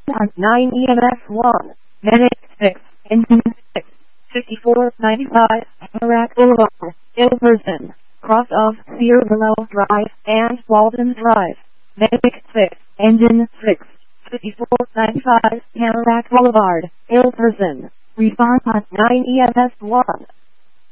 on 9 EMS 1. Medic 6. Engine 6. 5495. Iraq Boulevard. Ilverson. Cross of Ciervelo Drive and Walden Drive. Medic 6. Engine 6. 5495. Iraq Boulevard. Ilverson. Response on 9 EMS 1.